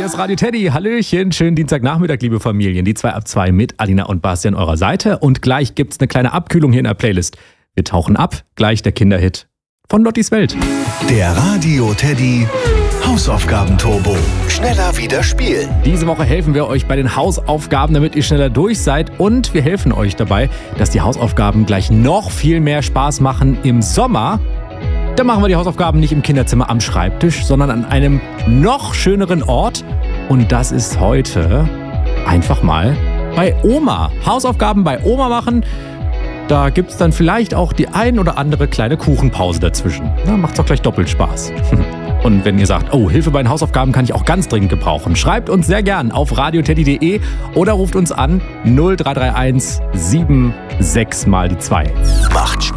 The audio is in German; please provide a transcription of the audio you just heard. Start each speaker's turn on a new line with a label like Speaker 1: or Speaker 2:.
Speaker 1: ist Radio Teddy. Hallöchen, schönen Dienstagnachmittag, liebe Familien. Die 2 ab 2 mit Alina und Basti an eurer Seite. Und gleich gibt's eine kleine Abkühlung hier in der Playlist. Wir tauchen ab, gleich der Kinderhit von Lottis Welt.
Speaker 2: Der Radio Teddy Hausaufgaben-Turbo. Schneller wieder spielen.
Speaker 1: Diese Woche helfen wir euch bei den Hausaufgaben, damit ihr schneller durch seid. Und wir helfen euch dabei, dass die Hausaufgaben gleich noch viel mehr Spaß machen im Sommer. Da machen wir die Hausaufgaben nicht im Kinderzimmer am Schreibtisch, sondern an einem noch schöneren Ort. Und das ist heute einfach mal bei Oma. Hausaufgaben bei Oma machen. Da gibt's dann vielleicht auch die ein oder andere kleine Kuchenpause dazwischen. Na, macht's doch gleich doppelt Spaß. Und wenn ihr sagt, oh, Hilfe bei den Hausaufgaben kann ich auch ganz dringend gebrauchen, schreibt uns sehr gern auf radioteddy.de oder ruft uns an 0331 76 mal die 2.
Speaker 2: Macht Spaß.